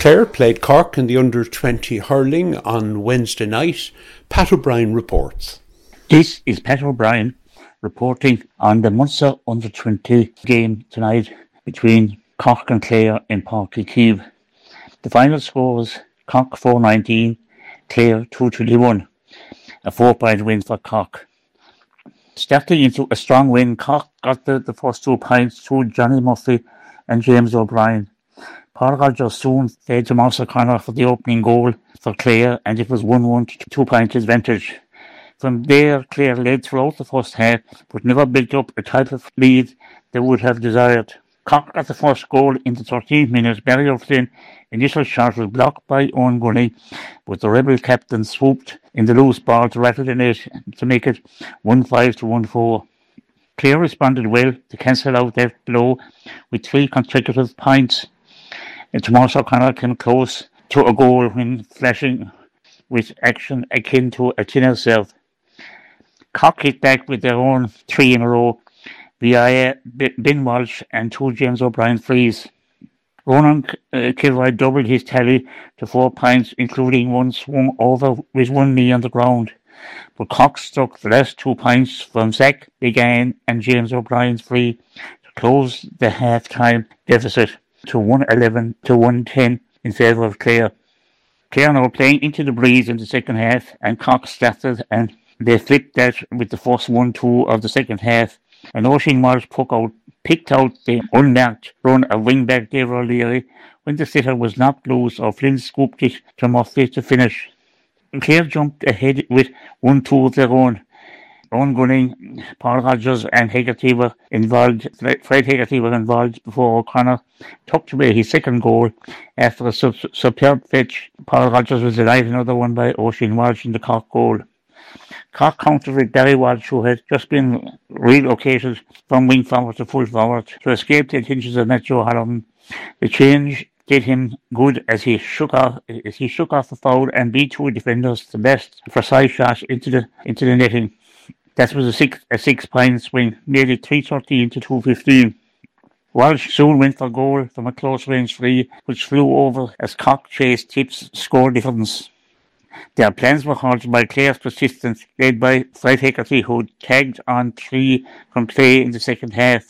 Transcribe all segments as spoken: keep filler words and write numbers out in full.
Clare played Cork in the under twenty hurling on Wednesday night. Pat O'Brien reports. This is Pat O'Brien reporting on the Munster under twenty game tonight between Cork and Clare in Páirc Uí Chaoimh. The final score was Cork four nineteen, Clare two twenty-one, a four-point win for Cork. Starting into a strong win, Cork got the, the first two points through Johnny Murphy and James O'Brien. Paul Rogers soon fed to Mouse O'Connor for the opening goal for Clare, and it was one one to two point advantage. From there, Clare led throughout the first half, but never built up a type of lead they would have desired. Cork got the first goal in the thirteenth minute. Barry O'Flynn initial shot was blocked by Owen Gunning, but the Rebel captain swooped in the loose ball to rattle the net to make it one five to one four. Clare responded well to cancel out that blow with three consecutive points. And Tomas O'Connor came close to a goal when flashing with action akin to a tin herself. Cork hit back with their own three in a row via Ben Walsh and two James O'Brien frees. Ronan uh, Kilroy doubled his tally to four points, including one swung over with one knee on the ground. But Cork struck the last two points from Zach Began and James O'Brien's free to close the half-time deficit to one eleven to one ten in favour of Clare. Clare now playing into the breeze in the second half, and Cork started and they flipped that with the first one two of the second half. And Oisin Walsh out, picked out the unmarked run of wingback David O'Leary when the sitter was knocked loose, or Flynn scooped it to Murphy to finish. Clare jumped ahead with one two of their own. Owen Gunning, Paul Rogers and Hegarty were involved. Fred Hegarty was involved before O'Connor tucked away his second goal after a sub- superb fetch. Paul Rogers was denied another one by Oisin Walsh in the Cork goal. Cork countered with Barry Walsh, who had just been relocated from wing forward to full forward to escape the attentions of Matthew O'Halloran. The change did him good as he shook off as he shook off the foul and beat two defenders to best precise shot into the into the netting. That was a six a six point swing, nearly three thirteen to two fifteen. Walsh soon went for goal from a close range free, which flew over as Cork chased Tips score difference. Their plans were halted by Clare's persistence, led by Fred Hegarty, who tagged on three from play in the second half.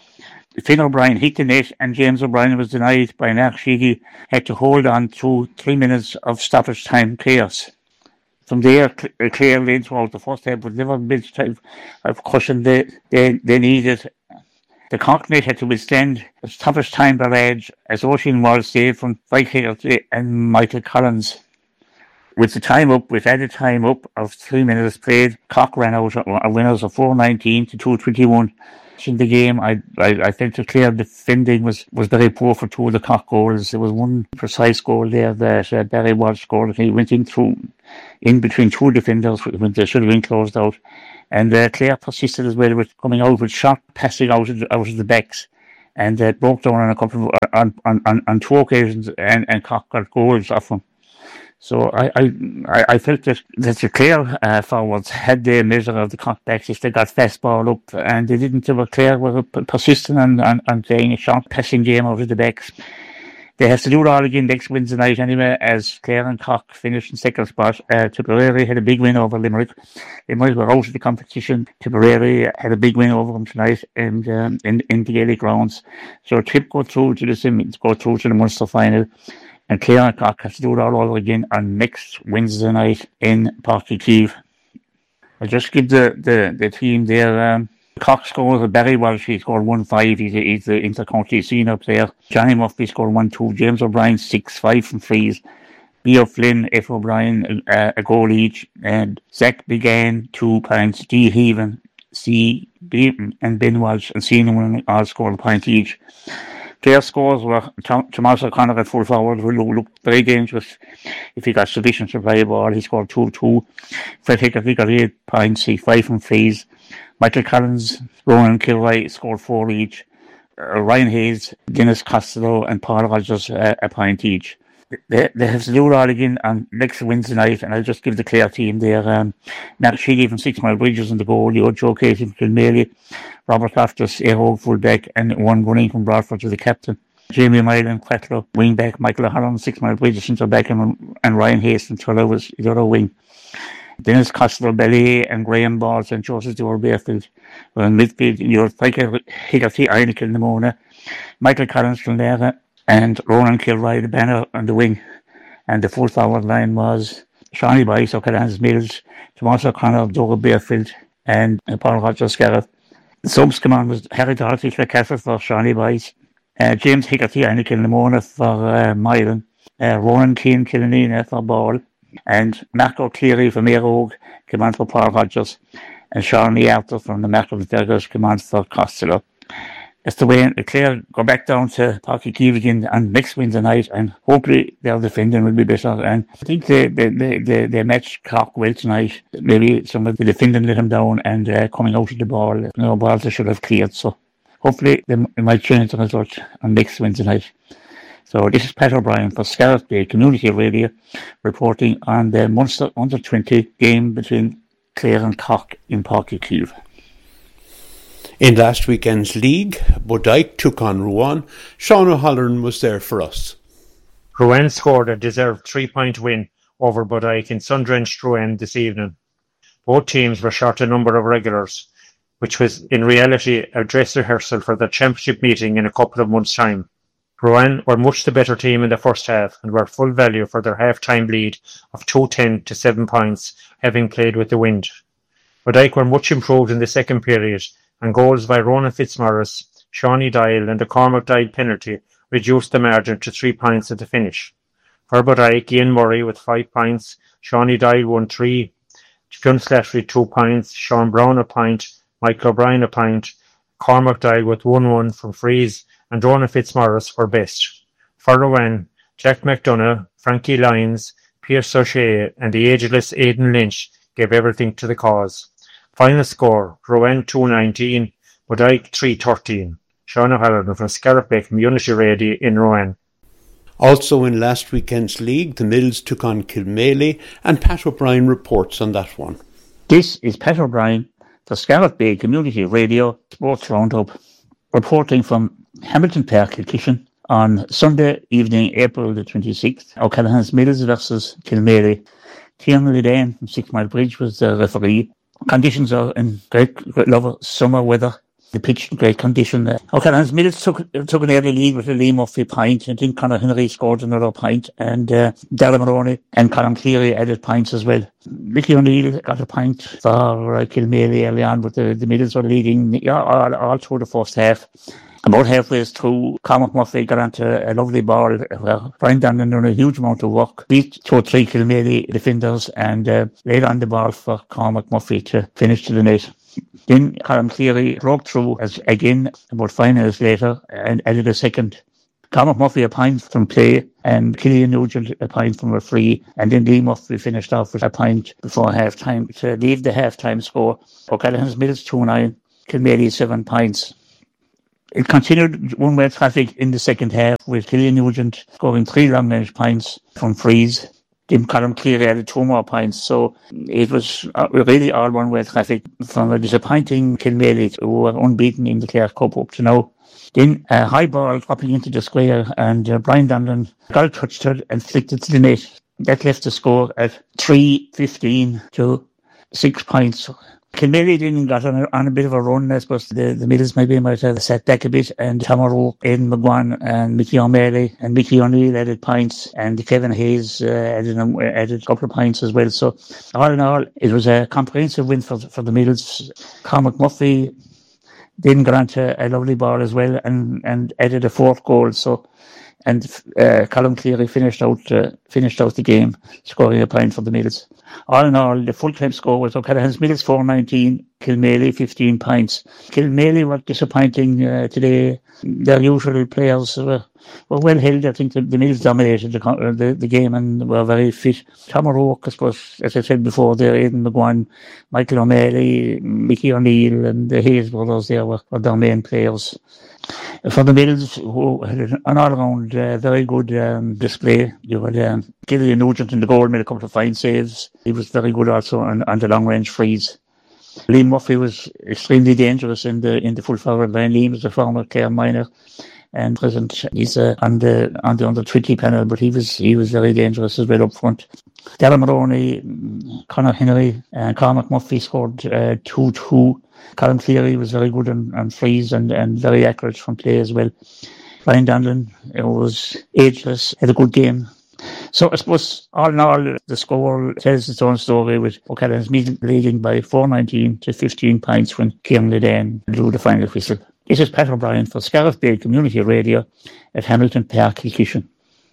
Finn O'Brien hit the net, and James O'Brien was denied by Mark Sheehy, had to hold on through three minutes of stoppage time chaos. From there, Clare led throughout the first half, but never built type of cushion they, they, they needed. The Cork net had to withstand a stoppage time barrage as Oisin Walsh saved from Fred Hegarty and Michael Collins. With the time up, with added time up of three minutes played, Cork ran out a winners of four nineteen to two twenty-one. In the game, I I, I felt the Clare defending was, was very poor for two of the Cork goals. There was one precise goal there that uh, Barry Walsh scored. He went in through, in between two defenders when they should have been closed out. And uh, Clare persisted as well with coming out with sharp passing out of the, out of the backs. And uh, broke down on a couple of, on, on, on, on two occasions, and, and Cork got goals off them. So I I, I felt that, that the Clare uh, forwards had their measure of the Cork backs if they got fast ball up, and they didn't. They were Clare were persistent on, on, on playing a short passing game over the backs. They have to do it all again next Wednesday night anyway, as Clare and Cork finished in second spot. Uh, Tipperary had a big win over Limerick. Limerick were out of the competition. Tipperary had a big win over them tonight and um, in, in the Gaelic grounds. So Tip go through to the semis, go through to the Munster final. And Clare and Cork have to do it all over again on next Wednesday night in Páirc Uí Chaoimh. I'll just give the, the, the team there. Um, Cork scored Barry Walsh, he scored one five. He's, a, he's the inter-county senior player. Johnny Murphy scored one two. James O'Brien six five from frees. B. O'Flynn, F. O'Brien uh, a goal each. And Zach Began two points. D. Heaven, C. Beaton, and Ben Walsh and C. Newman all scored a point each. Their scores were Tomas O'Connor at full forward, who looked very dangerous if he got sufficient supply of ball. He scored two two. Fred Hegarty got eight points, he five from frees. Michael Collins, Ronan Kilroy scored four each. Uh, Ryan Hayes, Dennis Costello, and Paul Rogers uh, a point each. They, they have to do it all again on next Wednesday night, and I'll just give the Clare team there. Um, Mark Sheehy from Six Mile Bridges in the goal, Leo Joe Casey from Kilmaley, Robert Loftus, Aero fullback, and one running from Bradford to the captain. Jamie Mylan, Quetlo, wing back, Michael O'Halloran, six mile bridge, centre back, and, and Ryan Hastings, twelve was the other wing. Dennis Costello-Belly and Graham Balls and Joseph Dewar Bearfield were in midfield. You were Michael Higgerty, Arnikel Namona, Michael Collins Lera, and Ronan Kilroy, the banner on the wing. And the full forward line was Shawnee Bice, O'Callaghan's Mills, Tomas O'Connor, Dora Bearfield, and Paul Rogers Garrett. The subs command was Harry Doherty, Clare for Shawnee Bice, uh, James Higgerty, Arnikel Namona for uh, Mylan, uh, Ronan Keane Killanena for Ball, and Marco Cleary from Aerogue, command for Paul Rogers, and Sean Arthur from the Malcolm Burgers, command for Costello. That's the way Clare go back down to Páirc Uí Chaoimh again and next Wednesday night, and hopefully their defending will be better. And I think they they they, they, they matched Cork well tonight. Maybe some of the defending let them down, and uh, coming out of the ball, you know, balls they should have cleared. So hopefully they might change the result on next Wednesday night. So this is Pat O'Brien for Scarlett Bay Community Radio, reporting on the Munster under twenty game between Clare and Cork in Páirc Uí Chaoimh. In last weekend's league, Bodyke took on Rouen. Sean O'Halloran was there for us. Rouen scored a deserved three-point win over Bodyke in sun-drenched Rouen this evening. Both teams were short a number of regulars, which was in reality a dress rehearsal for the championship meeting in a couple of months' time. Rouen were much the better team in the first half and were full value for their half-time lead of two ten to seven points, having played with the wind. Bodyke were much improved in the second period, and goals by Ronan Fitzmaurice, Shawnee Dial and the Cormac Dial penalty reduced the margin to three points at the finish. For Bodyke, Ian Murray with five points, Shawnee Dial won three, Fionn Slattery two points, Sean Brown a point, Michael O'Brien a point, Cormac Dial with one one from Freeze, and Ronan Fitzmaurice were best. For Rouen, Jack McDonough, Frankie Lyons, Pierce O'Shea and the ageless Aidan Lynch gave everything to the cause. Final score, Rouen two nineteen, Bodyke three thirteen. Sean O'Halloran from Scarlett Bay Community Radio in Rouen. Also in last weekend's league, the Mills took on Kilmaley, and Pat O'Brien reports on that one. This is Pat O'Brien for Scarlett Bay Community Radio Sports Roundup, reporting from Hamilton Park, Kilkishen, on Sunday evening, April the twenty-sixth. O'Callaghan's Mills versus Kilmaley. Tiernan Lidane from Six Mile Bridge was the referee. Conditions are in great, great love summer weather. The pitch in great condition. Uh, O'Callaghan's Mills took took an early lead with a Lee Murphy pint, and then Conor Henry scored another pint, and uh, Darragh Maroney and Colin Cleary added pints as well. Mickey O'Neill got a pint for uh, Kilmaley early on, but the, the Mills were leading yeah, all, all through the first half. About halfway through, Cormac Murphy got onto a lovely ball where Brian Dannon done a huge amount of work, beat two or three Kilmaley defenders and uh, laid on the ball for Cormac Murphy to finish to the net. Then Colin Cleary broke through as again about five minutes later and added a second. Cormac Murphy a point from play and Killian Nugent a point from a free, and then Lee Murphy finished off with a point before half time to leave the half time score. O'Callaghan's Mills two nine, Kilmaley seven points. It continued one-way traffic in the second half with Killian Nugent scoring three long-range points from freeze. Then Colin Cleary added two more points. So it was really all one-way traffic from a disappointing Kilmaley, who were unbeaten in the Clare Cup up to now. Then a high ball dropping into the square, and uh, Brian Donlan got touched it and flicked it to the net. That left the score at three fifteen to six points. Kilmaley didn't got on a, on a bit of a run. I suppose the, the Mills maybe might have sat back a bit, and Tom O'Rourke, Aidan McGuan and Mickey O'Malley and Mickey O'Neill added points, and Kevin Hayes uh, added, um, added a couple of points as well. So all in all, it was a comprehensive win for, for the Mills. Cormac Murphy then got onto a lovely ball as well and, and added a fourth goal. So and uh, Colin Cleary finished out uh, finished out the game, scoring a point for the Mills. All in all, the full-time score was O'Callaghan's Mills four nineteen, Kilmaley fifteen points. Kilmaley were disappointing uh, today. Their usual players were, were well held. I think the, the Mills dominated the, the the game and were very fit. Tom O'Rourke, I suppose, as I said before, there, Aidan McGuan, Michael O'Malley, Mickey O'Neill and the Hayes brothers there were, were their main players. For the Mills, who had an all-round uh, very good um, display, you had um, Killian Nugent in the goal, made a couple of fine saves. He was very good also on, on the long-range frees. Liam Murphy was extremely dangerous in the in the full forward line. Liam was a former Clare minor, and present. He's uh, on the on the under twenty panel, but he was he was very dangerous as well up front. Darren Maroney, Conor Henry, and Cormac Murphy scored uh, two two. Colin Cleary was very good on, on frees and, and very accurate from play as well. Ryan Donlan was ageless, had a good game. So I suppose all in all, the score tells its own story, with O'Callaghan's leading by four nineteen to fifteen points when Kieran Lidan blew the final whistle. This is Pat O'Brien for Scariff Bay Community Radio at Hamilton Park, Kilkishen.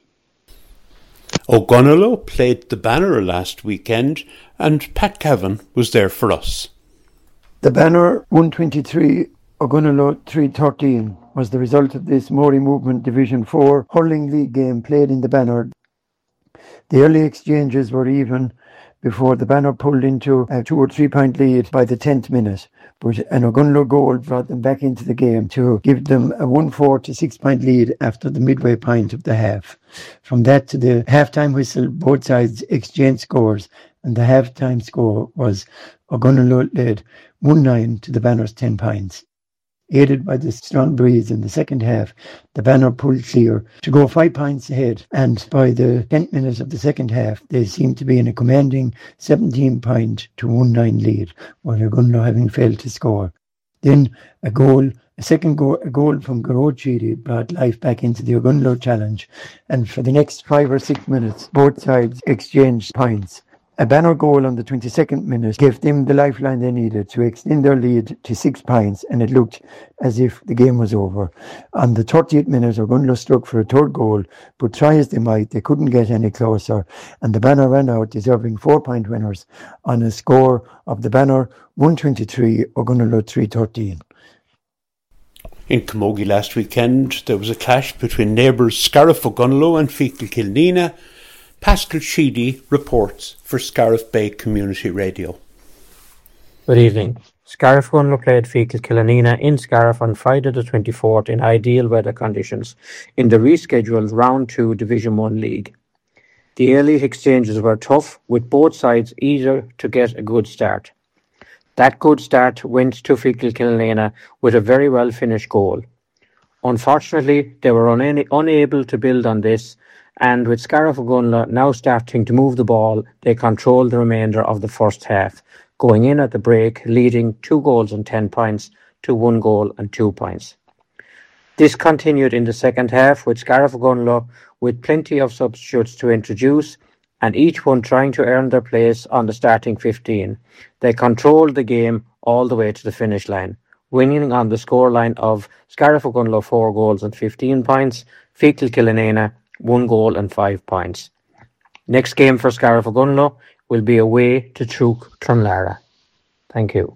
Ogonnelloe played the Banner last weekend, and Pat Cavan was there for us. The Banner one twenty-three, Ogonnelloe three thirteen was the result of this Mori Movement Division four hurling league game played in the Banner. The early exchanges were even before the Banner pulled into a two or three point lead by the tenth minute, but an Ogonnelloe goal brought them back into the game to give them a one four to six point lead after the midway point of the half. From that to the half-time whistle, both sides exchanged scores, and the half-time score was Ogonnelloe led one nine to the Banner's ten points. Aided by the strong breeze in the second half, the Banner pulled clear to go five points ahead, and by the tenth minute of the second half, they seemed to be in a commanding seventeen point to one nine lead, while Ogonnelloe having failed to score. Then a goal, a second goal, a goal from Garrod Sheedy brought life back into the Ogonnelloe challenge, and for the next five or six minutes, both sides exchanged points. A Banner goal on the twenty-second minute gave them the lifeline they needed to extend their lead to six points, and it looked as if the game was over. On the thirtieth minute, Ogonnelloe struck for a third goal, but try as they might, they couldn't get any closer, and the Banner ran out deserving four-point winners on a score of the Banner one twenty-three, Ogonnelloe three thirteen. In Camogie last weekend, there was a clash between neighbours Scariff Ogonnelloe and Feakle Kilnina. Pascal Sheedy reports for Scariff Bay Community Radio. Good evening. Scariff Ogonnelloe played Feakle Kilnina in Scariff on Friday the twenty-fourth in ideal weather conditions in the rescheduled Round two Division one League. The early exchanges were tough, with both sides eager to get a good start. That good start went to Feakle Kilnina with a very well finished goal. Unfortunately, they were una- unable to build on this, and with Scariff Ogonnelloe now starting to move the ball, they controlled the remainder of the first half, going in at the break, leading two goals and ten points to one goal and two points. This continued in the second half, with Scariff Ogonnelloe with plenty of substitutes to introduce, and each one trying to earn their place on the starting fifteen. They controlled the game all the way to the finish line, winning on the scoreline of Scariff Ogonnelloe four goals and fifteen points, Feakle Kilnina one goal and five points. Next game for Scariff Ogonnelloe will be away to Truk Trunlara. Thank you.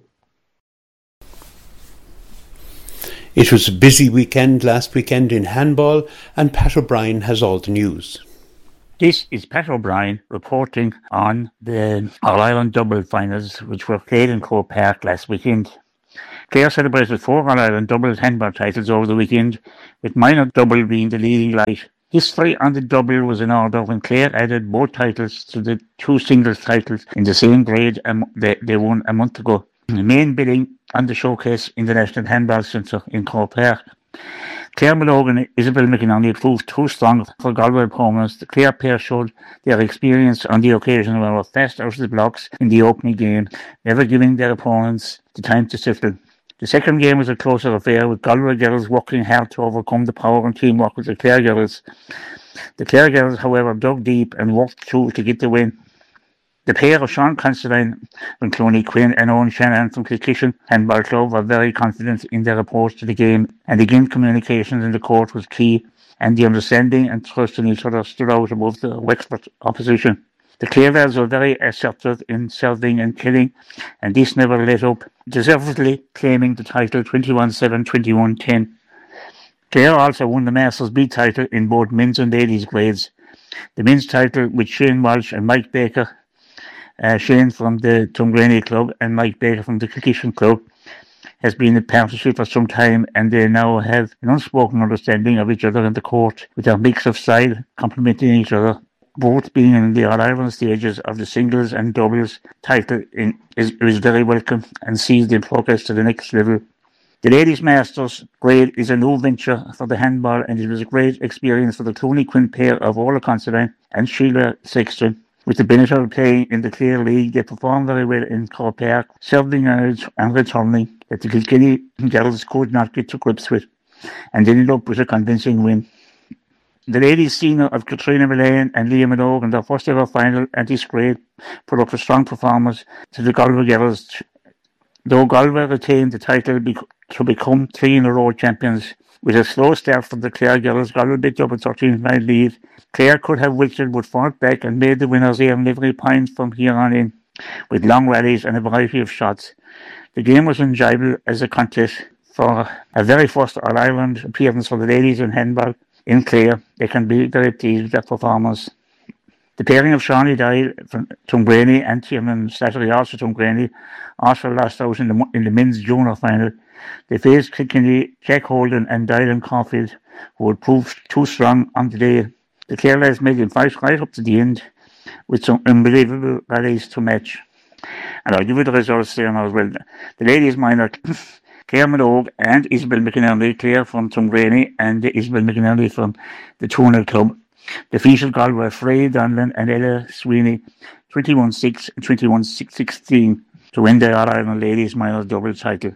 It was a busy weekend last weekend in handball, and Pat O'Brien has all the news. This is Pat O'Brien reporting on the All-Ireland double finals, which were played in Croke Park last weekend. Clare celebrated four All-Ireland double handball titles over the weekend, with minor double being the leading light. History on the double was in order when Clare added both titles to the two singles titles in the same grade they, they won a month ago. The main bidding on the showcase in the National Handball Centre in Croke Park. Clare Malogan and Isabel McInerney proved too strong for Galway opponents. The Clare pair showed their experience on the occasion and were fast out of the blocks in the opening game, never giving their opponents the time to settle. The second game was a closer affair, with Galway girls working hard to overcome the power and teamwork with the Clare girls. The Clare girls, however, dug deep and worked through to get the win. The pair of Sean Considine and Cloney Quinn and Owen Shannon from Kilkishen Handball Club were very confident in their approach to the game, and again communications in the court was key, and the understanding and trust in each other stood out above the Wexford opposition. The Clare lads were very assertive in serving and killing, and this never let up, deservedly claiming the title twenty-one seven, twenty-one ten. Clare also won the Masters B title in both men's and ladies' grades. The men's title with Shane Walsh and Mike Baker, uh, Shane from the Tuamgraney Club and Mike Baker from the Kilkishen Club, has been a partnership for some time, and they now have an unspoken understanding of each other in the court, with their mix of style complementing each other. Both being in the All-Ireland stages of the singles and doubles title in, is, is very welcome and sees them progress to the next level. The Ladies Masters grade is a new venture for the handball, and it was a great experience for the Clooney Quinn pair of Orla Considine and Sheila Sexton. With the benefit of playing in the Clare League, they performed very well in Croke Park, serving yards and returning that the Kilkenny girls could not get to grips with, and ended up with a convincing win. The ladies' senior of Katrina Mullane and Liam Minogue in their first ever final at this grade put up a strong performance to the Galway girls. Though Galway retained the title to become three in a row champions, with a slow start from the Clare girls, Galway picked up a thirteen point lead. Clare could have wilted but fought back and made the winners earn every point from here on in, with long rallies and a variety of shots. The game was enjoyable as a contest. For a very first All-Ireland appearance for the ladies in handball in Clare, they can be very pleased with their performance. The pairing of Shawnee Doyle from Tuamgraney and Tiernan Slattery, also Tuamgraney, also lost out in the, in the men's junior final. They faced Kilkenny, Jack Holden and Dylan Caulfield, who had proved too strong on the day. The Clare lads made them fight right up to the end with some unbelievable rallies to match. And I'll give you the results there now as well. The ladies minor, Claire Minogue and Isabel McInerney, Claire from Tuamgraney and Isabel McInerney from the Tuonel Club, defeated Galway Frey Donlan and Ella Sweeney twenty-one six and twenty-one sixteen to win the All-Ireland Ladies Minor double title.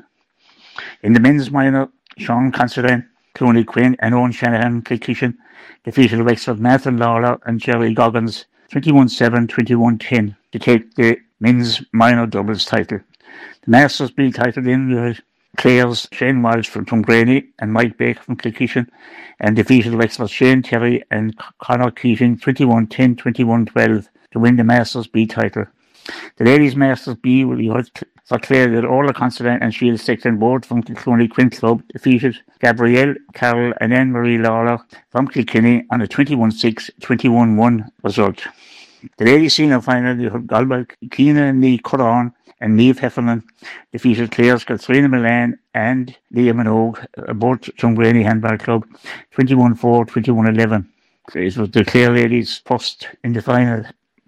In the men's minor, Sean Considine, Clooney Quinn and Owen Shanahan Kilkishen defeated Wexford Nathan Lawler and Jerry Goggins twenty-one seven, twenty-one ten to take the men's minor doubles title. The Masters B title in the Clare's Shane Walsh from Tuamgraney and Mike Baker from Kilkishen and defeated Wexford Shane Terry and Conor Keating twenty-one ten, twenty-one twelve to win the Masters B title. The Ladies Masters B will be held for Clare that Orla Considine and Sheila Sexton, both from the Clooney Quinn Club, defeated Gabrielle Carroll and Anne-Marie Lawler from Kilkenny on a twenty-one six, twenty-one one result. The ladies' senior final, they had Galway Keena and Lee Curran and Niamh Heffernan defeated Clare's Katrina Mullane and Liam Minogue, both Tuamgraney Handball Club, twenty-one four, twenty-one eleven. It was the Clare ladies first in the final.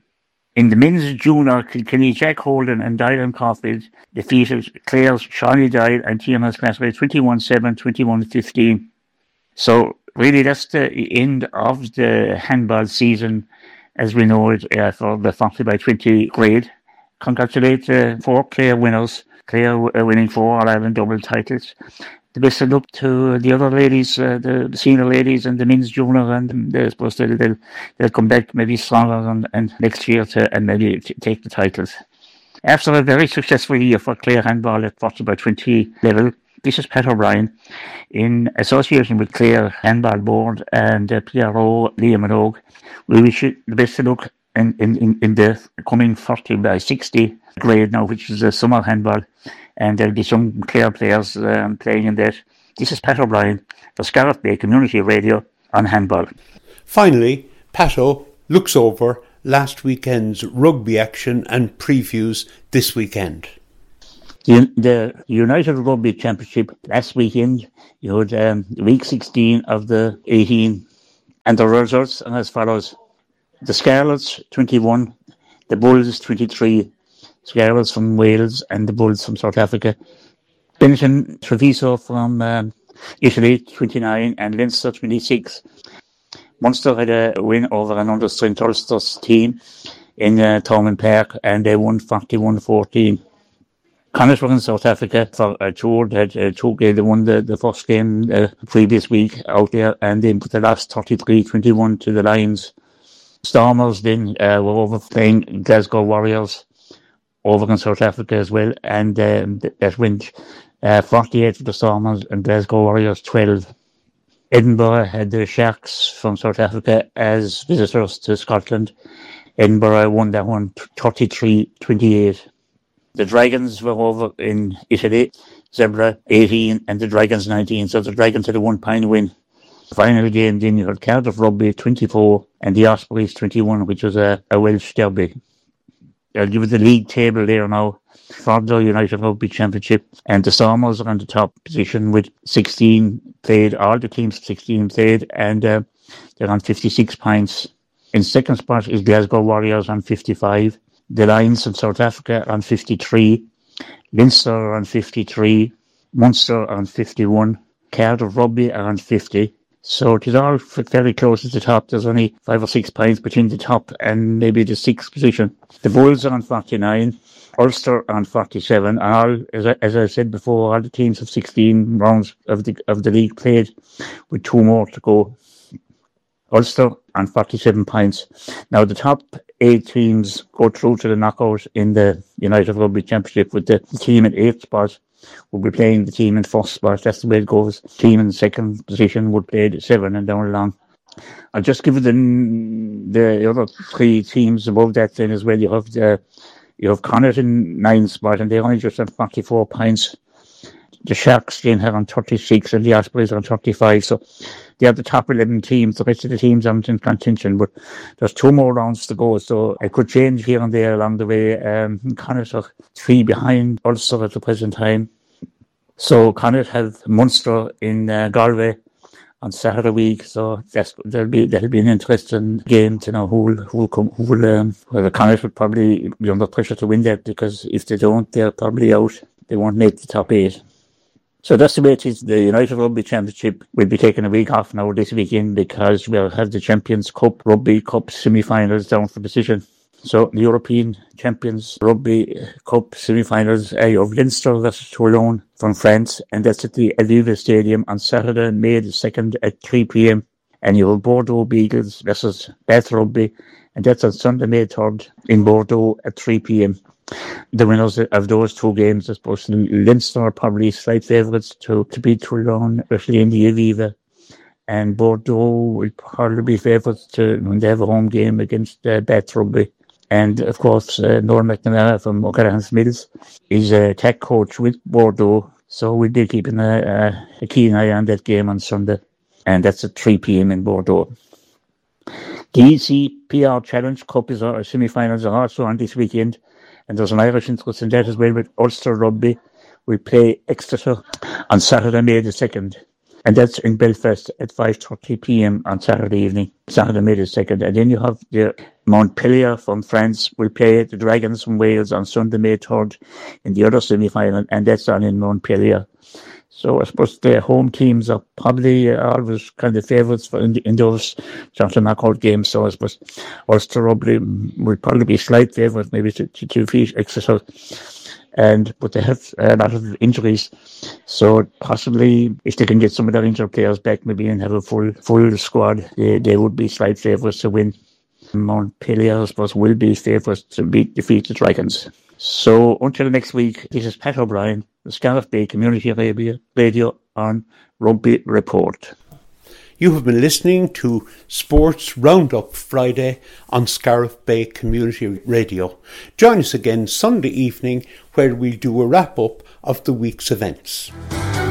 In the men's junior, Kilkenny Jack Holden and Dylan Caulfield defeated Clare's Shawnee Doyle and Tiernan Slattery twenty-one seven, twenty-one fifteen. So really that's the end of the handball season as we know it uh, for the forty by twenty grade. Congratulate the uh, four Clare winners. Clare uh, winning four All-Ireland double titles. The best of luck to the other ladies, uh, the, the senior ladies and the men's junior, and I suppose they'll, they'll, they'll come back maybe stronger and, and next year to and maybe t- take the titles. After a very successful year for Clare handball at forty by twenty level, this is Pat O'Brien in association with Clare Handball Board and uh, P R O Liam Minogue. We wish you the best of luck in, in, in the coming forty by sixty grade now, which is a summer handball, and there'll be some Clare players um, playing in that. This is Pat O'Brien for Scariff Bay Community Radio on handball. Finally, Pat O looks over last weekend's rugby action and previews this weekend. The, the United Rugby Championship last weekend, you had um, week sixteen of the eighteen, and the results are as follows. The Scarlets twenty-one, the Bulls twenty-three, Scarlets from Wales and the Bulls from South Africa. Benetton Treviso from um, Italy twenty-nine and Leinster twenty-six. Munster had a win over an under-strength Ulster's team in uh, Thomond Park and they won forty-one fourteen. Connacht were in South Africa for a tour. They had a two game. They won the, the first game uh, previous week out there and then put the last thirty-three twenty-one to the Lions. Stormers then uh, were over playing Glasgow Warriors over in South Africa as well, and um, that went uh, forty-eight for the Stormers and Glasgow Warriors twelve. Edinburgh had the Sharks from South Africa as visitors to Scotland. Edinburgh won that one thirty-three twenty-eight. The Dragons were over in Italy, Zebra eighteen and the Dragons nineteen, so the Dragons had a one-point win. The final game then you had Cardiff Rugby twenty-four and the Ospreys twenty-one, which was a, a Welsh derby. I'll give you the league table there now for the United Rugby Championship, and the Stormers are on the top position with sixteen played, all the teams sixteen played, and uh, they're on fifty-six points. In second spot is Glasgow Warriors on fifty-five. The Lions in South Africa on fifty-three, Leinster on fifty-three, Munster are on fifty-one, Cardiff Rugby are on fifty. So it is all fairly close at the top. There's only five or six points between the top and maybe the sixth position. The Bulls are on forty-nine, Ulster on forty-seven, and all, as I, as I said before, all the teams have sixteen rounds of the of the league played, with two more to go. Ulster on forty-seven points. Now the top eight teams go through to the knockout in the United Rugby Championship, with the team in eighth spot will be playing the team in first spot. That's the way it goes. Team in second position would play the seven and down along. I'll just give you the the other three teams above that then as well. You have the you have Connacht in ninth spot, and they're only just on forty-four points. The Sharks then have on thirty-six, and the Ospreys on thirty-five. So they are the top eleven teams. The rest of the teams aren't in contention, but there's two more rounds to go, so it could change here and there along the way. Um, Connacht are three behind Ulster at the present time. So Connacht have Munster in uh, Galway on Saturday week, so that's that'll be that'll be an interesting game to know who will who will come who will um well, the Connacht will probably be under pressure to win that, because if they don't, they're probably out. They won't make the top eight. So that's the way it is. The United Rugby Championship will be taking a week off now this weekend, because we'll have the Champions Cup Rugby Cup semi-finals down for decision. So the European Champions Rugby Cup semi-finals are of Leinster versus Toulon from France, and that's at the Aviva Stadium on Saturday, May the second at three p.m. And you have Bordeaux Beagles versus Bath Rugby, and that's on Sunday, May third in Bordeaux at three p.m. The winners of those two games, I suppose, Leinster are probably slight favourites to, to beat Toulon, especially in the Aviva. And Bordeaux will probably be favourites to when they have a home game against uh, Bath Rugby. And, of course, uh, Noel McNamara from O'Callaghan's Mills is a tech coach with Bordeaux. So we'll be keeping a, a keen eye on that game on Sunday. And that's at three p.m. in Bordeaux. The E C P R Challenge Cup is our semi-finals are also on this weekend. And there's an Irish interest in that as well, with Ulster Rugby. We play Exeter on Saturday, May the second. And that's in Belfast at five thirty p.m. on Saturday evening, Saturday, May the second. And then you have the Montpellier from France will play the Dragons from Wales on Sunday, May third in the other semi-final, and that's on in Montpellier. So I suppose the home teams are probably always kind of favourites for in, in those sort of knockout games. So I suppose Ulster Rugby will probably be slight favourites, maybe to, to, to defeat Exeter. And but they have a lot of injuries, so possibly if they can get some of their injured players back, maybe and have a full full squad, they, they would be slight favourites to win. Montpellier, I suppose, will be favourites to beat defeat the Dragons. So until next week, this is Pat O'Brien, the Scariff Bay Community Radio, Radio on Rugby Report. You have been listening to Sports Roundup Friday on Scariff Bay Community Radio. Join us again Sunday evening, where we'll do a wrap-up of the week's events.